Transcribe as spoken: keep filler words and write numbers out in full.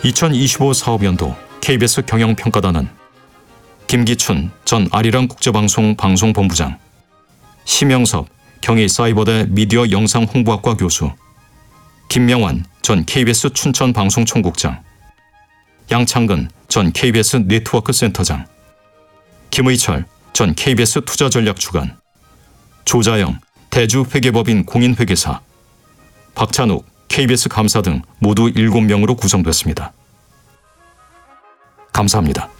이천이십오 사업연도 케이비에스 경영평가단은 김기춘 전 아리랑 국제방송 방송본부장, 심영섭 경희사이버대 미디어 영상홍보학과 교수, 김명환 전 케이비에스 춘천방송총국장, 양창근 전 케이비에스 네트워크센터장, 김의철 전 케이비에스 투자전략주간, 조자영 대주회계법인 공인회계사, 박찬욱 케이비에스 감사 등 모두 일곱 명으로 구성됐습니다. 감사합니다.